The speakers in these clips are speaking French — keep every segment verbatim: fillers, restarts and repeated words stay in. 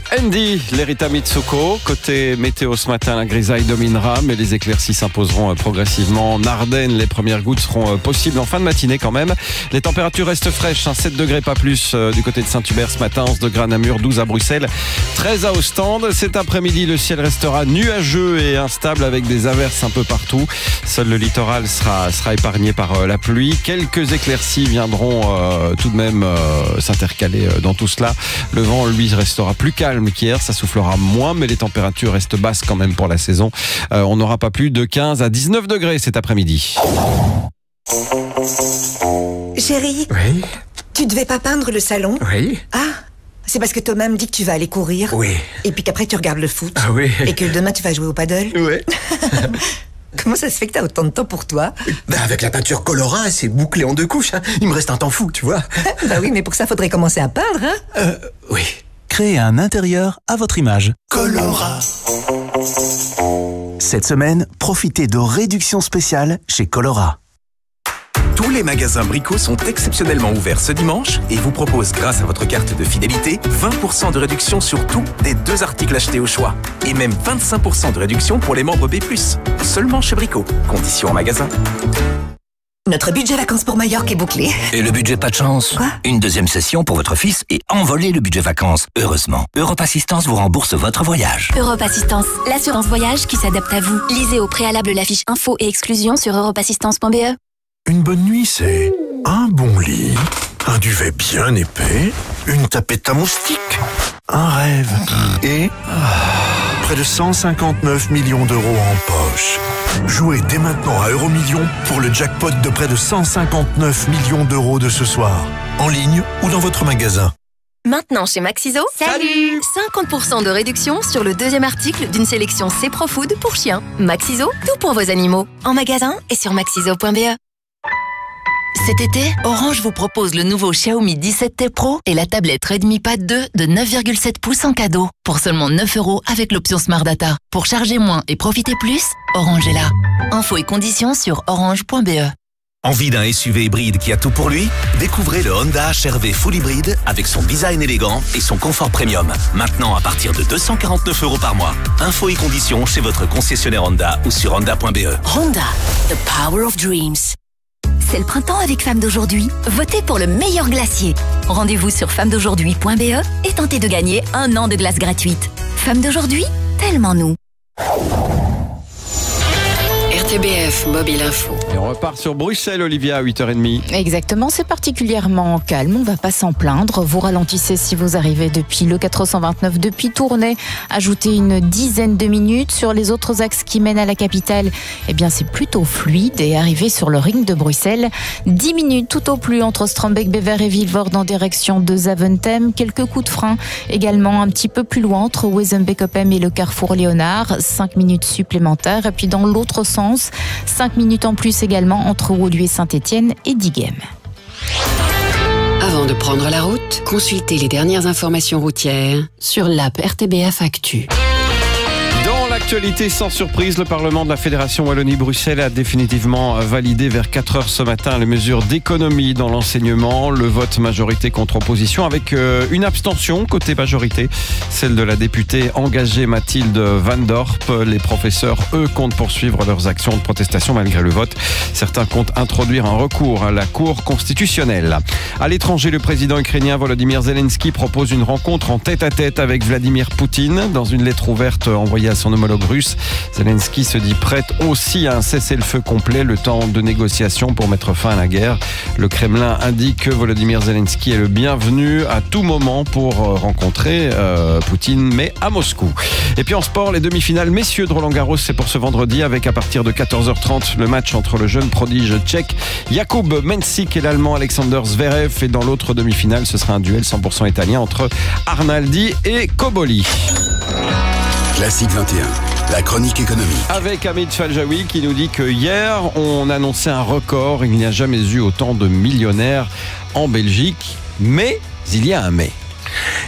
Andy, l'Erita Mitsuko. Côté météo ce matin, la grisaille dominera, mais les éclaircies s'imposeront progressivement en Ardennes. Les premières gouttes seront possibles en fin de matinée quand même. Les températures restent fraîches, hein, sept degrés pas plus euh, du côté de Saint-Hubert ce matin, onze degrés à Namur, douze à Bruxelles, treize à Ostende. Cet après-midi, le ciel restera nuageux et instable avec des averses un peu partout. Seul le littoral sera, sera épargné par euh, la pluie. Quelques éclaircies viendront euh, tout de même euh, s'intercaler euh, dans tout cela. Le vent, lui, restera plus calme qu'hier, ça soufflera moins, mais les températures restent basses quand même pour la saison. Euh, on n'aura pas plus de quinze à dix-neuf degrés cet après-midi. Chérie, Oui, tu devais pas peindre le salon? oui, Ah, c'est parce que Thomas me dit que tu vas aller courir. oui. Et puis qu'après tu regardes le foot. Ah oui. Et que demain tu vas jouer au paddle. Ouais. Comment ça se fait que t'as autant de temps pour toi? Bah avec la peinture Colora, c'est bouclé en deux couches. Hein. Il me reste un temps fou, tu vois. Bah oui, mais pour ça faudrait commencer à peindre, hein? Euh, oui. Créez un intérieur à votre image. Colora. Cette semaine, profitez de réductions spéciales chez Colora. Tous les magasins Brico sont exceptionnellement ouverts ce dimanche et vous proposent, grâce à votre carte de fidélité, vingt pour cent de réduction sur tout des deux articles achetés au choix. Et même vingt-cinq pour cent de réduction pour les membres B plus. Seulement chez Brico. Conditions en magasin. Notre budget vacances pour Majorque est bouclé. Et le budget pas de chance? Quoi? Une deuxième session pour votre fils et envoler le budget vacances. Heureusement, Europe Assistance vous rembourse votre voyage. Europe Assistance, l'assurance voyage qui s'adapte à vous. Lisez au préalable la fiche info et exclusion sur europe assistance point b e. Une bonne nuit, c'est un bon lit, un duvet bien épais, une tapette à moustiques, un rêve et près de cent cinquante-neuf millions d'euros en poche. Jouez dès maintenant à Euromillions pour le jackpot de près de cent cinquante-neuf millions d'euros de ce soir, en ligne ou dans votre magasin. Maintenant chez Maxiso, salut cinquante pour cent de réduction sur le deuxième article d'une sélection C Pro Food pour chiens. Maxiso, tout pour vos animaux. En magasin et sur maxiso point b e. Cet été, Orange vous propose le nouveau Xiaomi dix-sept T Pro et la tablette Redmi Pad deux de neuf virgule sept pouces en cadeau. Pour seulement neuf euros avec l'option Smart Data. Pour charger moins et profiter plus, Orange est là. Infos et conditions sur orange point b e. Envie d'un S U V hybride qui a tout pour lui? Découvrez le Honda H R V Full Hybride avec son design élégant et son confort premium. Maintenant à partir de deux cent quarante-neuf euros par mois. Infos et conditions chez votre concessionnaire Honda ou sur honda point b e. Honda, the power of dreams. C'est le printemps avec Femmes d'aujourd'hui. Votez pour le meilleur glacier. Rendez-vous sur femmes d'aujourd'hui point b e et tentez de gagner un an de glace gratuite. Femmes d'aujourd'hui, tellement nous. R T B F Mobile Info. Et on repart sur Bruxelles, Olivia, à huit heures trente. Exactement, c'est particulièrement calme, on ne va pas s'en plaindre. Vous ralentissez si vous arrivez depuis le quatre cent vingt-neuf, depuis Tournai. Ajoutez une dizaine de minutes. Sur les autres axes qui mènent à la capitale, eh bien c'est plutôt fluide. Et arrivé sur le ring de Bruxelles, dix minutes tout au plus entre Strombeek, Bever et Vilvoorde en direction de Zaventem. Quelques coups de frein également un petit peu plus loin entre Wezenbeek-Oppem et le carrefour Léonard. cinq minutes supplémentaires. Et puis dans l'autre sens, cinq minutes en plus également entre Woluwe-Saint-Étienne et Diegem. Avant de prendre la route, consultez les dernières informations routières sur l'app R T B F Actu. Dans l'actualité, sans surprise, le Parlement de la Fédération Wallonie-Bruxelles a définitivement validé vers quatre heures ce matin les mesures d'économie dans l'enseignement. Le vote majorité contre opposition avec une abstention côté majorité, celle de la députée engagée Mathilde Van Dorp. Les professeurs, eux, comptent poursuivre leurs actions de protestation malgré le vote. Certains comptent introduire un recours à la Cour constitutionnelle. À l'étranger, le président ukrainien Volodymyr Zelensky propose une rencontre en tête-à-tête avec Vladimir Poutine. Dans une lettre ouverte envoyée à son homologue russe, Zelensky se dit prêt aussi à un cessez-le-feu complet, le temps de négociation pour mettre fin à la guerre. Le Kremlin indique que Volodymyr Zelensky est le bienvenu à tout moment pour rencontrer euh, Poutine, mais à Moscou. Et puis en sport, les demi-finales messieurs de Roland-Garros, c'est pour ce vendredi avec à partir de quatorze heures trente le match entre le jeune prodige tchèque Jakub Mensik et l'allemand Alexander Zverev. Et dans l'autre demi-finale, ce sera un duel cent pour cent italien entre Arnaldi et Koboli. Classique vingt et un, la chronique économique. Avec Hamid Faljaoui qui nous dit que hier, on annonçait un record. Il n'y a jamais eu autant de millionnaires en Belgique. Mais il y a un mais.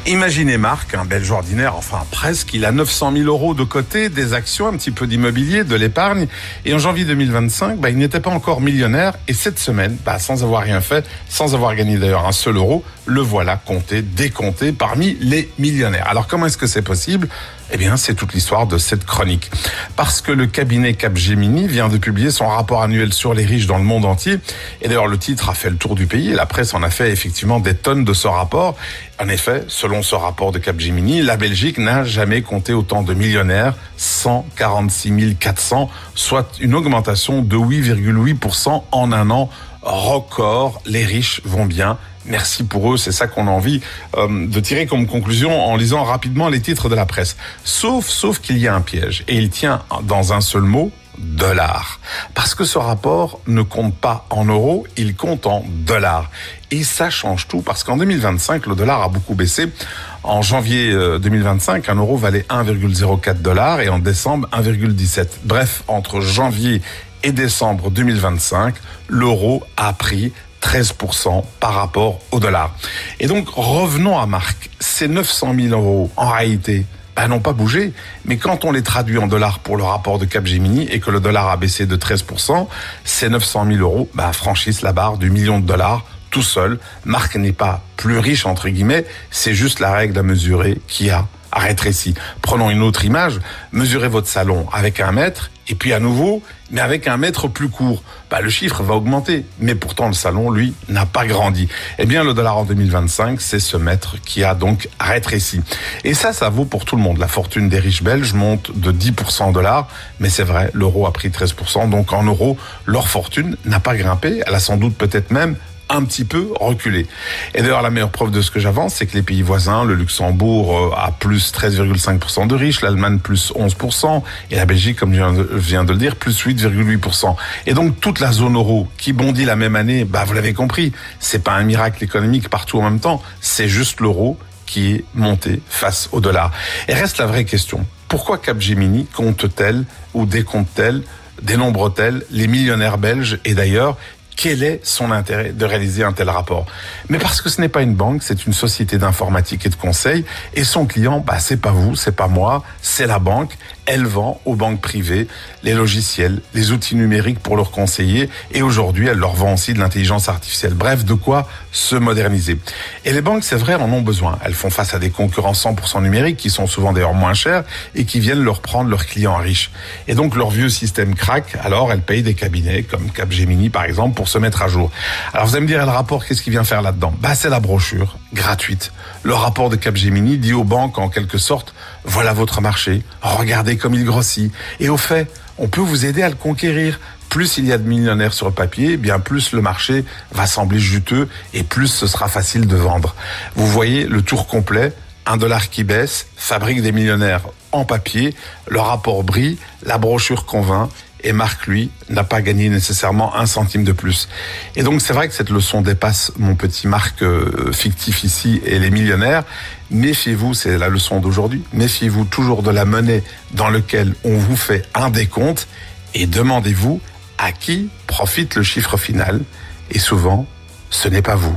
Imaginez Marc, un Belge ordinaire, enfin presque, il a neuf cent mille euros de côté, des actions, un petit peu d'immobilier, de l'épargne. Et en janvier deux mille vingt-cinq, bah, il n'était pas encore millionnaire. Et cette semaine, bah, sans avoir rien fait, sans avoir gagné d'ailleurs un seul euro, le voilà compté, décompté parmi les millionnaires. Alors comment est-ce que c'est possible ? Eh bien, c'est toute l'histoire de cette chronique. Parce que le cabinet Capgemini vient de publier son rapport annuel sur les riches dans le monde entier. Et d'ailleurs, le titre a fait le tour du pays et la presse en a fait effectivement des tonnes de ce rapport. En effet, selon ce rapport de Capgemini, la Belgique n'a jamais compté autant de millionnaires, cent quarante-six mille quatre cents, soit une augmentation de huit virgule huit pour cent en un an. Record, les riches vont bien. Merci pour eux, c'est ça qu'on a envie euh, de tirer comme conclusion en lisant rapidement les titres de la presse. Sauf, sauf qu'il y a un piège, et il tient dans un seul mot, dollars. Parce que ce rapport ne compte pas en euros, il compte en dollars. Et ça change tout, parce qu'en deux mille vingt-cinq, le dollar a beaucoup baissé. En janvier deux mille vingt-cinq, un euro valait un virgule zéro quatre dollars et en décembre, un virgule dix-sept. Bref, entre janvier et décembre deux mille vingt-cinq, l'euro a pris treize pour cent par rapport au dollar. Et donc, revenons à Marc. Ces neuf cent mille euros, en réalité, ben, n'ont pas bougé. Mais quand on les traduit en dollars pour le rapport de Capgemini et que le dollar a baissé de treize pour cent, ces neuf cent mille euros ben, franchissent la barre du million de dollars tout seul. Marc n'est pas plus riche, entre guillemets, c'est juste la règle à mesurer qui a rétréci. Prenons une autre image, mesurez votre salon avec un mètre et puis à nouveau, mais avec un mètre plus court. Bah, le chiffre va augmenter, mais pourtant le salon, lui, n'a pas grandi. Eh bien, le dollar en deux mille vingt-cinq, c'est ce mètre qui a donc rétréci. Et ça, ça vaut pour tout le monde. La fortune des riches belges monte de dix pour cent en dollars, mais c'est vrai, l'euro a pris treize pour cent, donc en euros, leur fortune n'a pas grimpé, elle a sans doute peut-être même un petit peu reculé. Et d'ailleurs, la meilleure preuve de ce que j'avance, c'est que les pays voisins, le Luxembourg a plus treize virgule cinq pour cent de riches, l'Allemagne plus onze pour cent, et la Belgique, comme je viens de le dire, plus huit virgule huit pour cent. Et donc, toute la zone euro qui bondit la même année, bah, vous l'avez compris, c'est pas un miracle économique partout en même temps, c'est juste l'euro qui est monté face au dollar. Et reste la vraie question. Pourquoi Capgemini compte-t-elle ou décompte-t-elle, dénombre-t-elle les millionnaires belges et d'ailleurs, quel est son intérêt de réaliser un tel rapport? Mais parce que ce n'est pas une banque, c'est une société d'informatique et de conseil, et son client, bah, c'est pas vous, c'est pas moi, c'est la banque. Elle vend aux banques privées les logiciels, les outils numériques pour leurs conseillers, et aujourd'hui, elle leur vend aussi de l'intelligence artificielle. Bref, de quoi se moderniser. Et les banques, c'est vrai, en ont besoin. Elles font face à des concurrents cent pour cent numériques, qui sont souvent d'ailleurs moins chers, et qui viennent leur prendre leurs clients riches. Et donc, leur vieux système craque, alors elles payent des cabinets, comme Capgemini par exemple, pour se mettre à jour. Alors vous allez me dire, le rapport, qu'est-ce qu'il vient faire là-dedans? Bah, c'est la brochure, gratuite. Le rapport de Capgemini dit aux banques, en quelque sorte, voilà votre marché, regardez comme il grossit. Et au fait, on peut vous aider à le conquérir. Plus il y a de millionnaires sur le papier, bien plus le marché va sembler juteux et plus ce sera facile de vendre. Vous voyez le tour complet, un dollar qui baisse, fabrique des millionnaires en papier, le rapport brille, la brochure convainc. Et Marc, lui, n'a pas gagné nécessairement un centime de plus. Et donc, c'est vrai que cette leçon dépasse mon petit Marc euh, fictif ici et les millionnaires. Méfiez-vous, c'est la leçon d'aujourd'hui, méfiez-vous toujours de la monnaie dans laquelle on vous fait un décompte et demandez-vous à qui profite le chiffre final. Et souvent, ce n'est pas vous.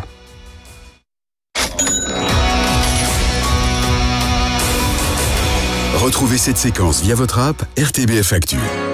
Retrouvez cette séquence via votre app R T B F Actu.